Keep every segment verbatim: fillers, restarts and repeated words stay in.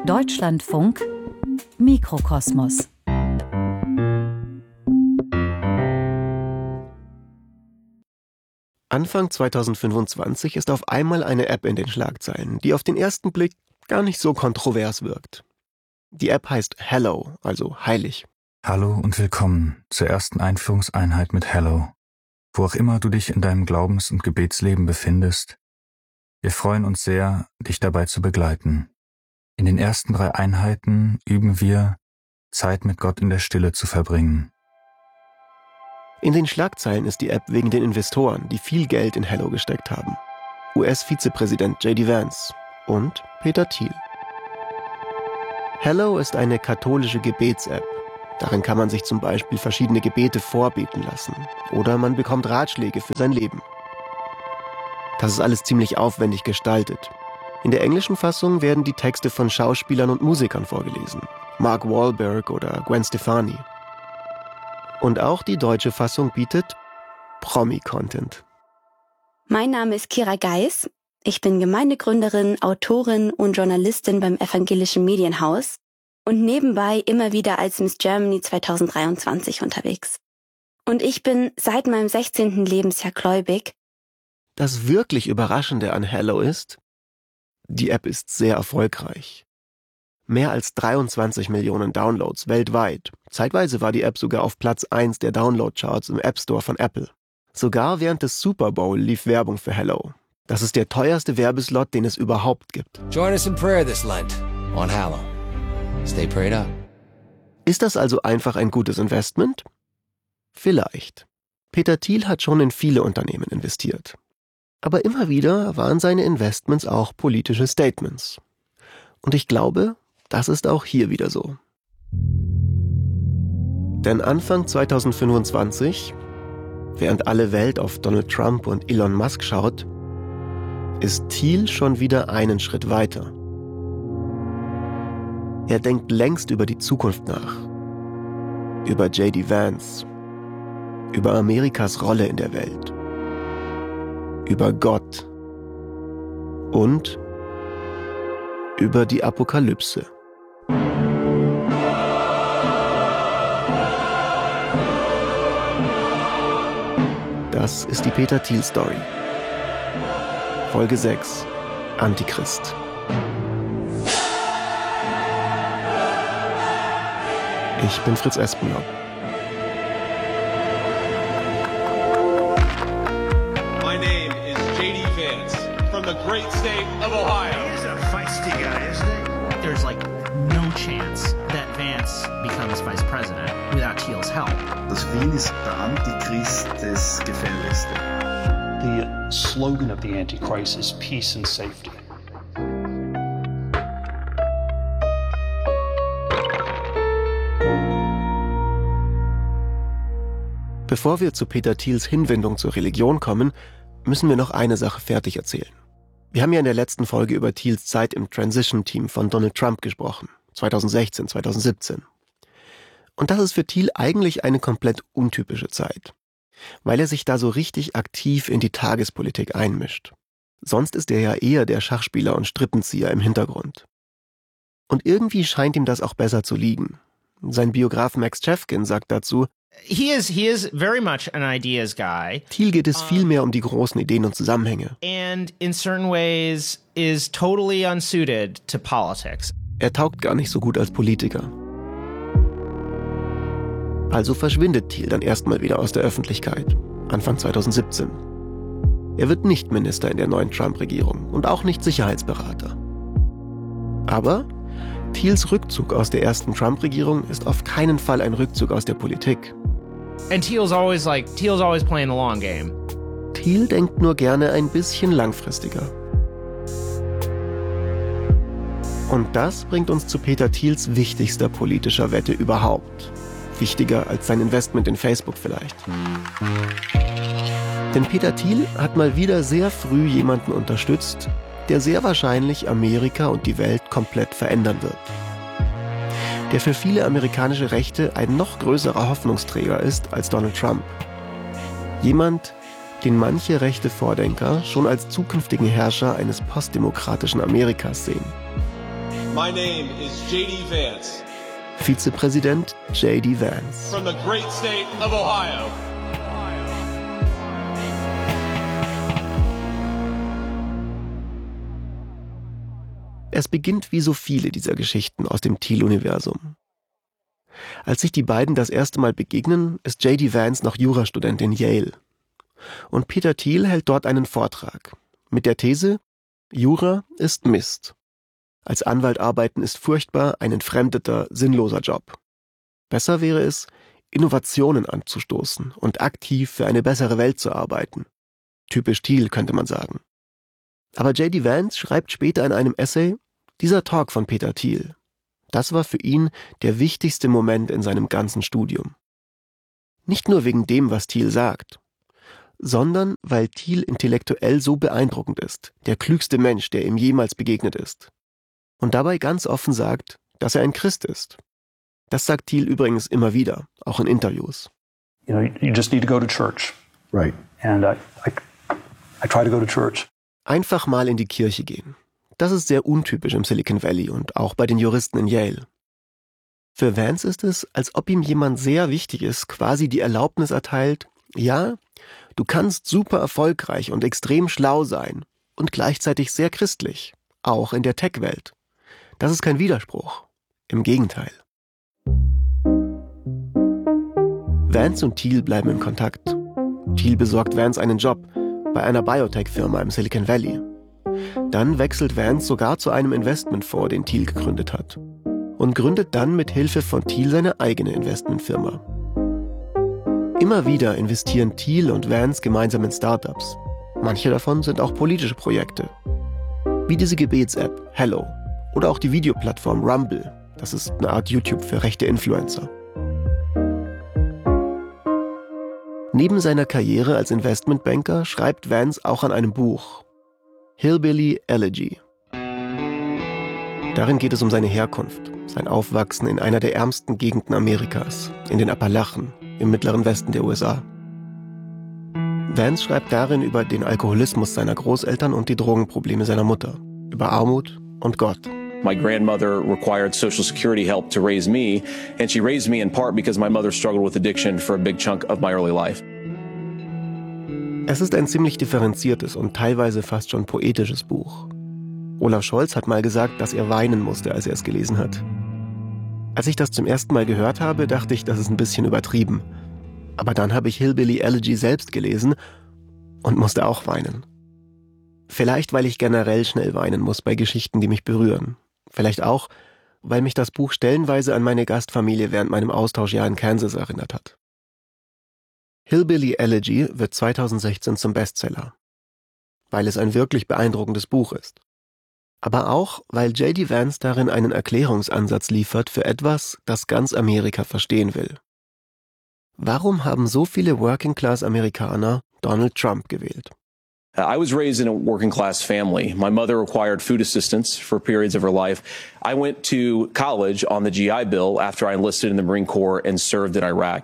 Deutschlandfunk Mikrokosmos. Anfang zweitausendfünfundzwanzig ist auf einmal eine App in den Schlagzeilen, die auf den ersten Blick gar nicht so kontrovers wirkt. Die App heißt Hello, also heilig. Hallo und willkommen zur ersten Einführungseinheit mit Hello. Wo auch immer du dich in deinem Glaubens- und Gebetsleben befindest, wir freuen uns sehr, dich dabei zu begleiten. In den ersten drei Einheiten üben wir, Zeit mit Gott in der Stille zu verbringen. In den Schlagzeilen ist die App wegen den Investoren, die viel Geld in Hello gesteckt haben. U S-Vizepräsident J D Vance und Peter Thiel. Hello ist eine katholische Gebets-App. Darin kann man sich zum Beispiel verschiedene Gebete vorbeten lassen. Oder man bekommt Ratschläge für sein Leben. Das ist alles ziemlich aufwendig gestaltet. In der englischen Fassung werden die Texte von Schauspielern und Musikern vorgelesen. Mark Wahlberg oder Gwen Stefani. Und auch die deutsche Fassung bietet Promi-Content. Mein Name ist Kira Geis. Ich bin Gemeindegründerin, Autorin und Journalistin beim Evangelischen Medienhaus und nebenbei immer wieder als Miss Germany zweitausenddreiundzwanzig unterwegs. Und ich bin seit meinem sechzehnten Lebensjahr gläubig. Das wirklich Überraschende an Hello ist, die App ist sehr erfolgreich. Mehr als dreiundzwanzig Millionen Downloads weltweit. Zeitweise war die App sogar auf Platz eins der Download-Charts im App Store von Apple. Sogar während des Super Bowl lief Werbung für Hello. Das ist der teuerste Werbeslot, den es überhaupt gibt. Join us in prayer this Lent on Hello. Stay prayed up. Ist das also einfach ein gutes Investment? Vielleicht. Peter Thiel hat schon in viele Unternehmen investiert. Aber immer wieder waren seine Investments auch politische Statements. Und ich glaube, das ist auch hier wieder so. Denn Anfang zweitausendfünfundzwanzig, während alle Welt auf Donald Trump und Elon Musk schaut, ist Thiel schon wieder einen Schritt weiter. Er denkt längst über die Zukunft nach. Über J D Vance. Über Amerikas Rolle in der Welt. Über Gott. Und über die Apokalypse. Das ist die Peter Thiel Story. Folge sechs. Antichrist. Ich bin Fritz Espenlaub. My name is J D Vance from the great state of Ohio. He's a feisty guy, isn't he? There's like no chance that Vance becomes vice president without Thiel's help. Das Wien ist der Antichrist des Gefährlichste. The slogan of the Antichrist is peace and safety. Bevor wir zu Peter Thiels Hinwendung zur Religion kommen, müssen wir noch eine Sache fertig erzählen. Wir haben ja in der letzten Folge über Thiels Zeit im Transition-Team von Donald Trump gesprochen, zweitausendsechzehn, zweitausendsiebzehn. Und das ist für Thiel eigentlich eine komplett untypische Zeit, weil er sich da so richtig aktiv in die Tagespolitik einmischt. Sonst ist er ja eher der Schachspieler und Strippenzieher im Hintergrund. Und irgendwie scheint ihm das auch besser zu liegen. Sein Biograf Max Chefkin sagt dazu, He is he is very much an ideas guy. Thiel geht es viel mehr um die großen Ideen und Zusammenhänge. And in certain ways is totally unsuited to politics. Er taugt gar nicht so gut als Politiker. Also verschwindet Thiel dann erstmal wieder aus der Öffentlichkeit, Anfang zweitausendsiebzehn. Er wird nicht Minister in der neuen Trump-Regierung und auch nicht Sicherheitsberater. Aber Thiels Rückzug aus der ersten Trump-Regierung ist auf keinen Fall ein Rückzug aus der Politik. And Thiel's always like Thiel's always playing the long game. Thiel denkt nur gerne ein bisschen langfristiger. Und das bringt uns zu Peter Thiels wichtigster politischer Wette überhaupt. Wichtiger als sein Investment in Facebook vielleicht. Denn Peter Thiel hat mal wieder sehr früh jemanden unterstützt, der sehr wahrscheinlich Amerika und die Welt komplett verändern wird. Der für viele amerikanische Rechte ein noch größerer Hoffnungsträger ist als Donald Trump. Jemand, den manche rechte Vordenker schon als zukünftigen Herrscher eines postdemokratischen Amerikas sehen. My name is J D Vance. Vizepräsident J D Vance. From the great state of Ohio. Es beginnt wie so viele dieser Geschichten aus dem Thiel-Universum. Als sich die beiden das erste Mal begegnen, ist J D Vance noch Jurastudent in Yale. Und Peter Thiel hält dort einen Vortrag mit der These: Jura ist Mist. Als Anwalt arbeiten ist furchtbar, ein entfremdeter, sinnloser Job. Besser wäre es, Innovationen anzustoßen und aktiv für eine bessere Welt zu arbeiten. Typisch Thiel, könnte man sagen. Aber J D Vance schreibt später in einem Essay: Dieser Talk von Peter Thiel, das war für ihn der wichtigste Moment in seinem ganzen Studium. Nicht nur wegen dem, was Thiel sagt, sondern weil Thiel intellektuell so beeindruckend ist, der klügste Mensch, der ihm jemals begegnet ist. Und dabei ganz offen sagt, dass er ein Christ ist. Das sagt Thiel übrigens immer wieder, auch in Interviews. You know, you just need to go to church. Right. And I, I, I try to go to church. Einfach mal in die Kirche gehen. Das ist sehr untypisch im Silicon Valley und auch bei den Juristen in Yale. Für Vance ist es, als ob ihm jemand sehr wichtig ist, quasi die Erlaubnis erteilt: Ja, du kannst super erfolgreich und extrem schlau sein und gleichzeitig sehr christlich, auch in der Tech-Welt. Das ist kein Widerspruch. Im Gegenteil. Vance und Thiel bleiben in Kontakt. Thiel besorgt Vance einen Job bei einer Biotech-Firma im Silicon Valley. Dann wechselt Vance sogar zu einem Investmentfonds, den Thiel gegründet hat. Und gründet dann mit Hilfe von Thiel seine eigene Investmentfirma. Immer wieder investieren Thiel und Vance gemeinsam in Startups. Manche davon sind auch politische Projekte. Wie diese Gebets-App Hello oder auch die Videoplattform Rumble. Das ist eine Art YouTube für rechte Influencer. Neben seiner Karriere als Investmentbanker schreibt Vance auch an einem Buch, Hillbilly Elegy. Darin geht es um seine Herkunft, sein Aufwachsen in einer der ärmsten Gegenden Amerikas, in den Appalachen, im mittleren Westen der U S A. Vance schreibt darin über den Alkoholismus seiner Großeltern und die Drogenprobleme seiner Mutter, über Armut und Gott. My grandmother required Social Security help to raise me, and she raised me in part because my mother struggled with addiction for a big chunk of my early life. Es ist ein ziemlich differenziertes und teilweise fast schon poetisches Buch. Olaf Scholz hat mal gesagt, dass er weinen musste, als er es gelesen hat. Als ich das zum ersten Mal gehört habe, dachte ich, das ist ein bisschen übertrieben. Aber dann habe ich Hillbilly Elegy selbst gelesen und musste auch weinen. Vielleicht, weil ich generell schnell weinen muss bei Geschichten, die mich berühren. Vielleicht auch, weil mich das Buch stellenweise an meine Gastfamilie während meinem Austauschjahr in Kansas erinnert hat. Hillbilly Elegy wird zweitausendsechzehn zum Bestseller, weil es ein wirklich beeindruckendes Buch ist. Aber auch, weil J D Vance darin einen Erklärungsansatz liefert für etwas, das ganz Amerika verstehen will. Warum haben so viele Working-Class-Amerikaner Donald Trump gewählt? I was raised in a working-class family. My mother required food assistance for periods of her life. I went to college on the G I Bill after I enlisted in the Marine Corps and served in Iraq.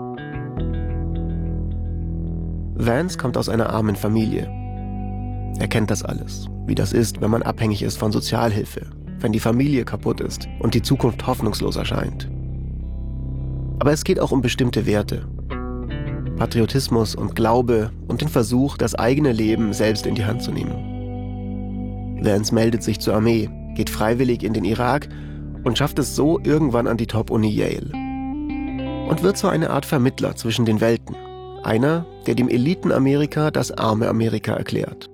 Vance kommt aus einer armen Familie. Er kennt das alles, wie das ist, wenn man abhängig ist von Sozialhilfe, wenn die Familie kaputt ist und die Zukunft hoffnungslos erscheint. Aber es geht auch um bestimmte Werte. Patriotismus und Glaube und den Versuch, das eigene Leben selbst in die Hand zu nehmen. Vance meldet sich zur Armee, geht freiwillig in den Irak und schafft es so irgendwann an die Top-Uni Yale. Und wird so eine Art Vermittler zwischen den Welten. Einer, der dem Eliten-Amerika das arme Amerika erklärt.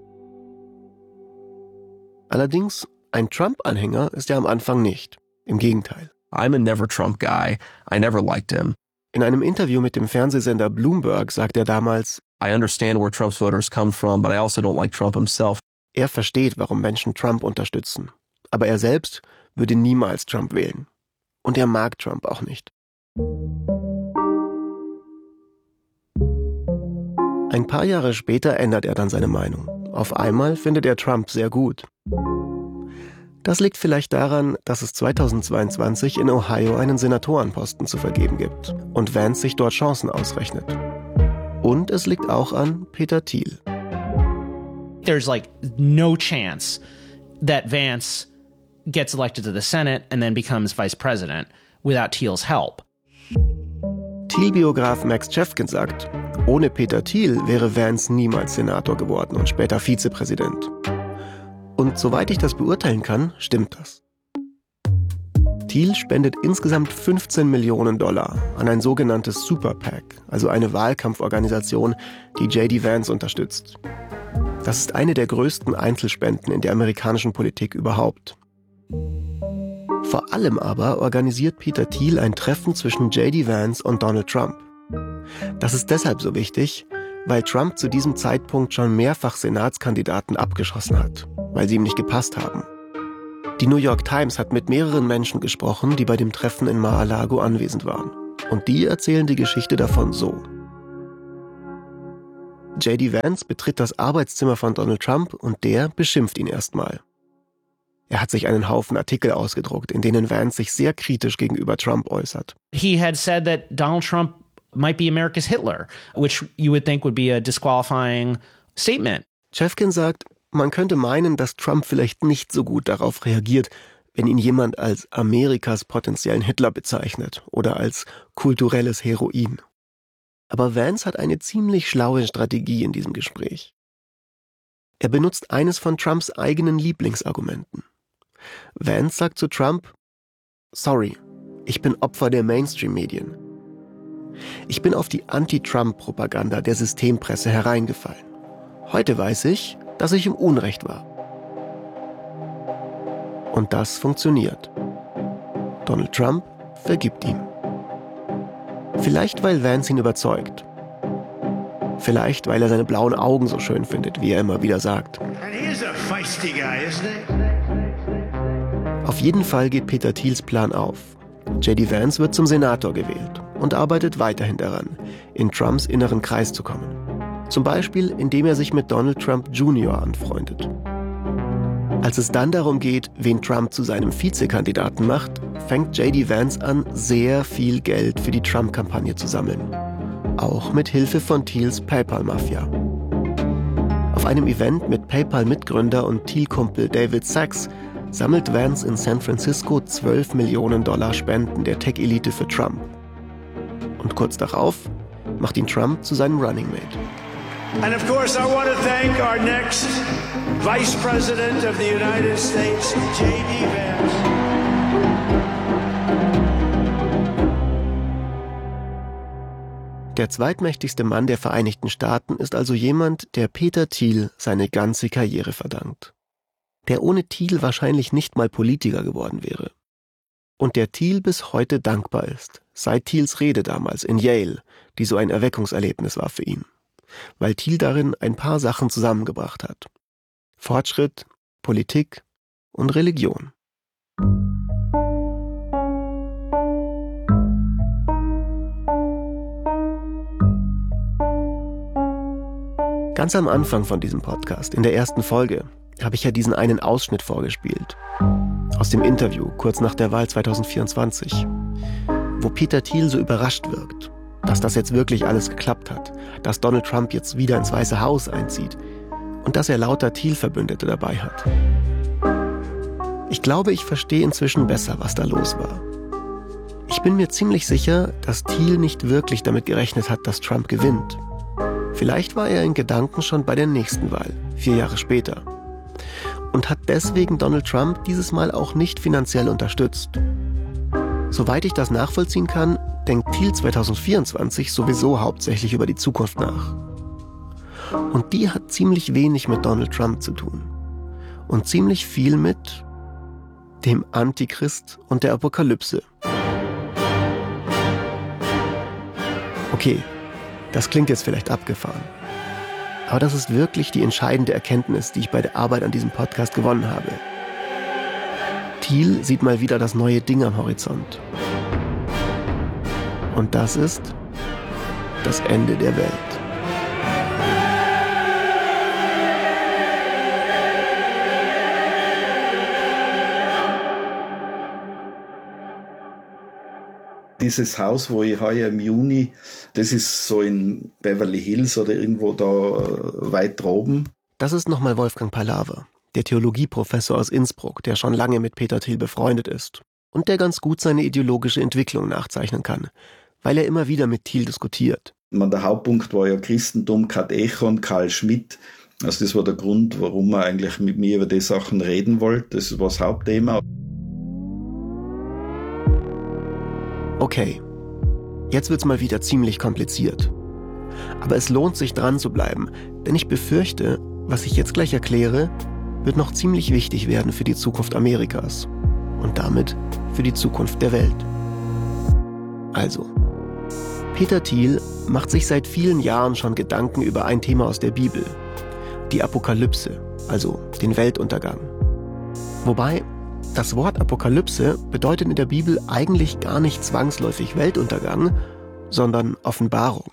Allerdings, ein Trump-Anhänger ist er am Anfang nicht. Im Gegenteil. I'm a never Trump guy. I never liked him. In einem Interview mit dem Fernsehsender Bloomberg sagt er damals, I understand where Trump's voters come from, but I also don't like Trump himself. Er versteht, warum Menschen Trump unterstützen. Aber er selbst würde niemals Trump wählen. Und er mag Trump auch nicht. Ein paar Jahre später ändert er dann seine Meinung. Auf einmal findet er Trump sehr gut. Das liegt vielleicht daran, dass es zweitausendzweiundzwanzig in Ohio einen Senatorenposten zu vergeben gibt und Vance sich dort Chancen ausrechnet. Und es liegt auch an Peter Thiel. There's like no chance that Vance gets elected to the Senate and then becomes vice president without Thiel's help. Thiel-Biograf Max Chefkin sagt, ohne Peter Thiel wäre Vance niemals Senator geworden und später Vizepräsident. Und soweit ich das beurteilen kann, stimmt das. Thiel spendet insgesamt fünfzehn Millionen Dollar an ein sogenanntes Super PAC, also eine Wahlkampforganisation, die J D Vance unterstützt. Das ist eine der größten Einzelspenden in der amerikanischen Politik überhaupt. Vor allem aber organisiert Peter Thiel ein Treffen zwischen J D Vance und Donald Trump. Das ist deshalb so wichtig, weil Trump zu diesem Zeitpunkt schon mehrfach Senatskandidaten abgeschossen hat, weil sie ihm nicht gepasst haben. Die New York Times hat mit mehreren Menschen gesprochen, die bei dem Treffen in Mar-a-Lago anwesend waren. Und die erzählen die Geschichte davon so. J D Vance betritt das Arbeitszimmer von Donald Trump und der beschimpft ihn erstmal. Er hat sich einen Haufen Artikel ausgedruckt, in denen Vance sich sehr kritisch gegenüber Trump äußert. He had said that Donald Trump might be America's Hitler, which you would think would be a disqualifying statement. Chefkin sagt, man könnte meinen, dass Trump vielleicht nicht so gut darauf reagiert, wenn ihn jemand als Amerikas potenziellen Hitler bezeichnet oder als kulturelles Heroin. Aber Vance hat eine ziemlich schlaue Strategie in diesem Gespräch. Er benutzt eines von Trumps eigenen Lieblingsargumenten. Vance sagt zu Trump, sorry, ich bin Opfer der Mainstream-Medien. Ich bin auf die Anti-Trump-Propaganda der Systempresse hereingefallen. Heute weiß ich, dass ich im Unrecht war. Und das funktioniert. Donald Trump vergibt ihm. Vielleicht, weil Vance ihn überzeugt. Vielleicht, weil er seine blauen Augen so schön findet, wie er immer wieder sagt. Auf jeden Fall geht Peter Thiels Plan auf. J D Vance wird zum Senator gewählt und arbeitet weiterhin daran, in Trumps inneren Kreis zu kommen. Zum Beispiel, indem er sich mit Donald Trump Junior anfreundet. Als es dann darum geht, wen Trump zu seinem Vizekandidaten macht, fängt J D Vance an, sehr viel Geld für die Trump-Kampagne zu sammeln. Auch mit Hilfe von Thiels PayPal-Mafia. Auf einem Event mit PayPal-Mitgründer und Thiel-Kumpel David Sachs sammelt Vance in San Francisco zwölf Millionen Dollar Spenden der Tech-Elite für Trump. Und kurz darauf macht ihn Trump zu seinem Running Mate. And of course, I want to thank our next Vice President of the United States, J D Vance. Der zweitmächtigste Mann der Vereinigten Staaten ist also jemand, der Peter Thiel seine ganze Karriere verdankt. Der ohne Thiel wahrscheinlich nicht mal Politiker geworden wäre. Und der Thiel bis heute dankbar ist, seit Thiels Rede damals in Yale, die so ein Erweckungserlebnis war für ihn. Weil Thiel darin ein paar Sachen zusammengebracht hat. Fortschritt, Politik und Religion. Ganz am Anfang von diesem Podcast, in der ersten Folge, habe ich ja diesen einen Ausschnitt vorgespielt. Aus dem Interview, kurz nach der Wahl zwanzig vierundzwanzig, wo Peter Thiel so überrascht wirkt, dass das jetzt wirklich alles geklappt hat, dass Donald Trump jetzt wieder ins Weiße Haus einzieht und dass er lauter Thiel-Verbündete dabei hat. Ich glaube, ich verstehe inzwischen besser, was da los war. Ich bin mir ziemlich sicher, dass Thiel nicht wirklich damit gerechnet hat, dass Trump gewinnt. Vielleicht war er in Gedanken schon bei der nächsten Wahl, vier Jahre später. Und hat deswegen Donald Trump dieses Mal auch nicht finanziell unterstützt. Soweit ich das nachvollziehen kann, denkt Thiel zwanzig vierundzwanzig sowieso hauptsächlich über die Zukunft nach. Und die hat ziemlich wenig mit Donald Trump zu tun. Und ziemlich viel mit dem Antichrist und der Apokalypse. Okay, das klingt jetzt vielleicht abgefahren. Aber das ist wirklich die entscheidende Erkenntnis, die ich bei der Arbeit an diesem Podcast gewonnen habe. Thiel sieht mal wieder das neue Ding am Horizont. Und das ist das Ende der Welt. Dieses Haus, wo ich heuer im Juni, das ist so in Beverly Hills oder irgendwo da weit droben. Das ist nochmal Wolfgang Pallaver, der Theologieprofessor aus Innsbruck, der schon lange mit Peter Thiel befreundet ist und der ganz gut seine ideologische Entwicklung nachzeichnen kann, weil er immer wieder mit Thiel diskutiert. Der Hauptpunkt war ja Christentum, Katechon, Karl Schmidt. Also das war der Grund, warum er eigentlich mit mir über die Sachen reden wollte. Das war das Hauptthema. Okay, jetzt wird's mal wieder ziemlich kompliziert. Aber es lohnt sich dran zu bleiben, denn ich befürchte, was ich jetzt gleich erkläre, wird noch ziemlich wichtig werden für die Zukunft Amerikas und damit für die Zukunft der Welt. Also, Peter Thiel macht sich seit vielen Jahren schon Gedanken über ein Thema aus der Bibel, die Apokalypse, also den Weltuntergang. Wobei, das Wort Apokalypse bedeutet in der Bibel eigentlich gar nicht zwangsläufig Weltuntergang, sondern Offenbarung.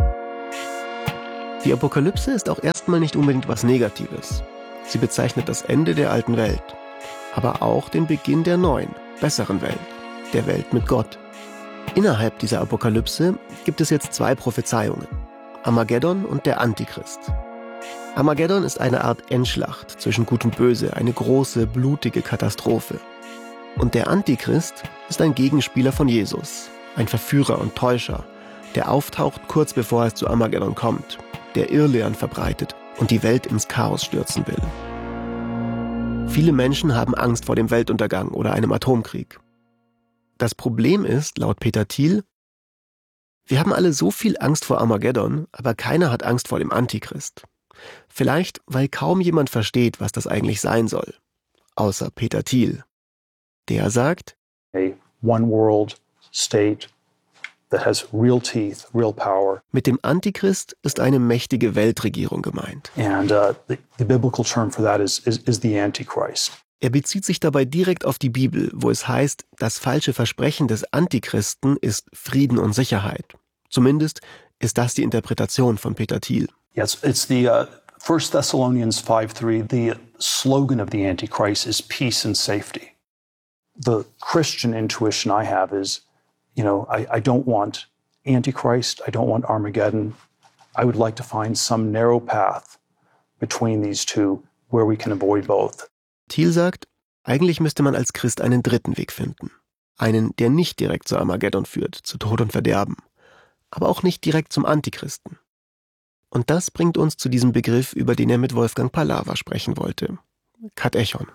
Die Apokalypse ist auch erstmal nicht unbedingt was Negatives. Sie bezeichnet das Ende der alten Welt, aber auch den Beginn der neuen, besseren Welt, der Welt mit Gott. Innerhalb dieser Apokalypse gibt es jetzt zwei Prophezeiungen, Armageddon und der Antichrist. Armageddon ist eine Art Endschlacht zwischen Gut und Böse, eine große, blutige Katastrophe. Und der Antichrist ist ein Gegenspieler von Jesus, ein Verführer und Täuscher, der auftaucht kurz bevor es zu Armageddon kommt, der Irrlehren verbreitet und die Welt ins Chaos stürzen will. Viele Menschen haben Angst vor dem Weltuntergang oder einem Atomkrieg. Das Problem ist, laut Peter Thiel, wir haben alle so viel Angst vor Armageddon, aber keiner hat Angst vor dem Antichrist. Vielleicht, weil kaum jemand versteht, was das eigentlich sein soll. Außer Peter Thiel. Der sagt, A one world state that has real teeth, real power. Mit dem Antichrist ist eine mächtige Weltregierung gemeint. And uh, the, the biblical term for that is, is, is the Antichrist. Er bezieht sich dabei direkt auf die Bibel, wo es heißt, das falsche Versprechen des Antichristen ist Frieden und Sicherheit. Zumindest ist das die Interpretation von Peter Thiel. Yes, it's the uh, First Thessalonians five three. The slogan of the Antichrist is peace and safety. The Christian intuition I have is, you know, I, I don't want Antichrist, I don't want Armageddon. I would like to find some narrow path between these two where we can avoid both. Thiel sagt, eigentlich müsste man als Christ einen dritten Weg finden. Einen, der nicht direkt zu Armageddon führt, zu Tod und Verderben, aber auch nicht direkt zum Antichristen. Und das bringt uns zu diesem Begriff, über den er mit Wolfgang Pallawa sprechen wollte. Katechon.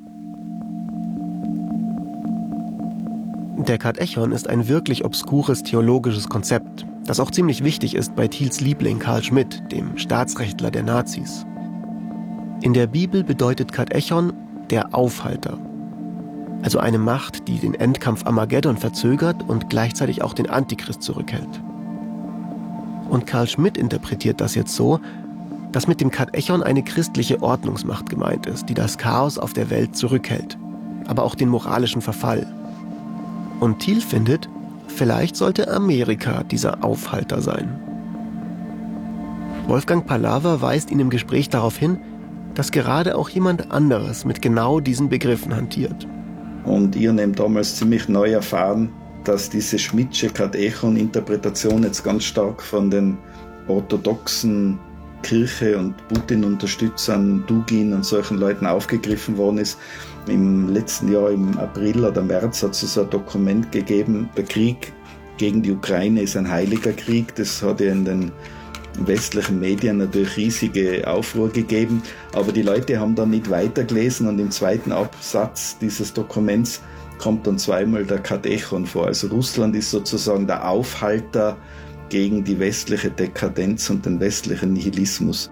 Der Katechon ist ein wirklich obskures theologisches Konzept, das auch ziemlich wichtig ist bei Thiels Liebling Karl Schmidt, dem Staatsrechtler der Nazis. In der Bibel bedeutet Katechon der Aufhalter. Also eine Macht, die den Endkampf Armageddon verzögert und gleichzeitig auch den Antichrist zurückhält. Und Karl Schmidt interpretiert das jetzt so, dass mit dem Katechon eine christliche Ordnungsmacht gemeint ist, die das Chaos auf der Welt zurückhält, aber auch den moralischen Verfall. Und Thiel findet, vielleicht sollte Amerika dieser Aufhalter sein. Wolfgang Pallawa weist ihn im Gespräch darauf hin, dass gerade auch jemand anderes mit genau diesen Begriffen hantiert. Und ihr nehmt damals ziemlich neu erfahren, dass diese Schmidtsche Katechon-Interpretation jetzt ganz stark von den orthodoxen Kirche- und Putin-Unterstützern, Dugin und solchen Leuten aufgegriffen worden ist. Im letzten Jahr, im April oder März, hat es so ein Dokument gegeben, der Krieg gegen die Ukraine ist ein heiliger Krieg. Das hat ja in den westlichen Medien natürlich riesige Aufruhr gegeben, aber die Leute haben dann nicht weitergelesen und im zweiten Absatz dieses Dokuments kommt dann zweimal der Katechon vor. Also Russland ist sozusagen der Aufhalter gegen die westliche Dekadenz und den westlichen Nihilismus.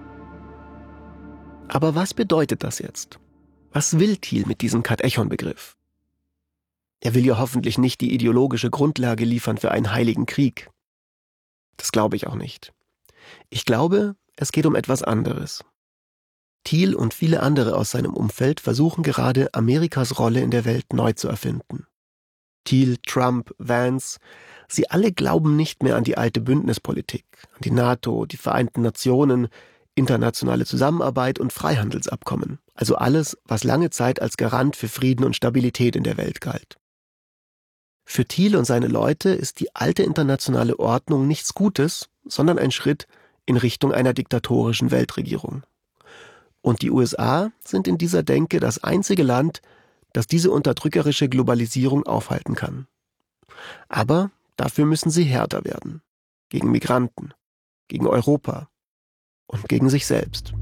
Aber was bedeutet das jetzt? Was will Thiel mit diesem Katechon-Begriff? Er will ja hoffentlich nicht die ideologische Grundlage liefern für einen heiligen Krieg. Das glaube ich auch nicht. Ich glaube, es geht um etwas anderes. Thiel und viele andere aus seinem Umfeld versuchen gerade, Amerikas Rolle in der Welt neu zu erfinden. Thiel, Trump, Vance, sie alle glauben nicht mehr an die alte Bündnispolitik, an die NATO, die Vereinten Nationen, internationale Zusammenarbeit und Freihandelsabkommen, also alles, was lange Zeit als Garant für Frieden und Stabilität in der Welt galt. Für Thiel und seine Leute ist die alte internationale Ordnung nichts Gutes, sondern ein Schritt in Richtung einer diktatorischen Weltregierung. Und die U S A sind in dieser Denke das einzige Land, das diese unterdrückerische Globalisierung aufhalten kann. Aber dafür müssen sie härter werden. Gegen Migranten, gegen Europa und gegen sich selbst.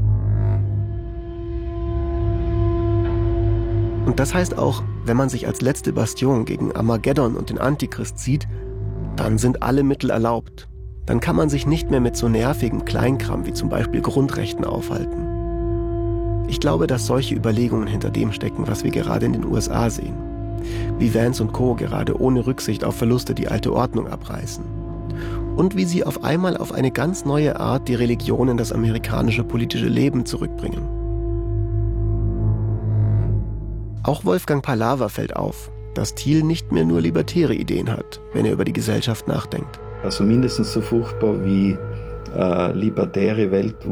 Und das heißt auch, wenn man sich als letzte Bastion gegen Armageddon und den Antichrist sieht, dann sind alle Mittel erlaubt. Dann kann man sich nicht mehr mit so nervigem Kleinkram wie zum Beispiel Grundrechten aufhalten. Ich glaube, dass solche Überlegungen hinter dem stecken, was wir gerade in den U S A sehen. Wie Vance und Co. gerade ohne Rücksicht auf Verluste die alte Ordnung abreißen. Und wie sie auf einmal auf eine ganz neue Art die Religion in das amerikanische politische Leben zurückbringen. Auch Wolfgang Pahlaver fällt auf, dass Thiel nicht mehr nur libertäre Ideen hat, wenn er über die Gesellschaft nachdenkt. Also mindestens so furchtbar wie äh, libertäre Welt,